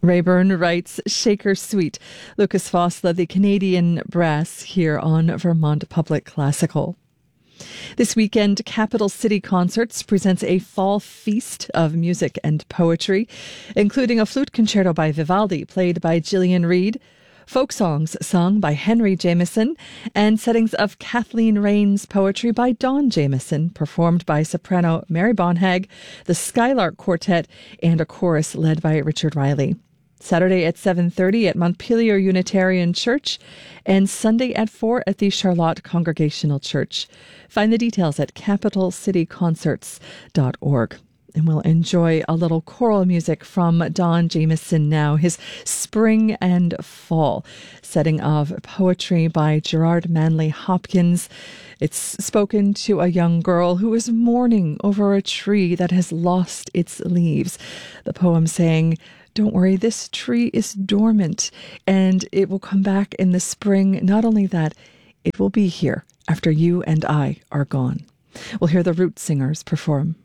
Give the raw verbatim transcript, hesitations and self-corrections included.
Rayburn writes Shaker Suite. Lucas Foss led the Canadian Brass here on Vermont Public Classical. This weekend, Capital City Concerts presents a fall feast of music and poetry, including a flute concerto by Vivaldi, played by Gillian Reed, folk songs sung by Henry Jameson, and settings of Kathleen Rain's poetry by Don Jameson, performed by soprano Mary Bonhag, the Skylark Quartet, and a chorus led by Richard Riley. Saturday at seven thirty at Montpelier Unitarian Church, and Sunday at four at the Charlotte Congregational Church. Find the details at capital city concerts dot org. And we'll enjoy a little choral music from Don Jameson now, his Spring and Fall, setting of poetry by Gerard Manley Hopkins. It's spoken to a young girl who is mourning over a tree that has lost its leaves. The poem saying, "Don't worry, this tree is dormant and it will come back in the spring. Not only that, it will be here after you and I are gone." We'll hear the Root Singers perform.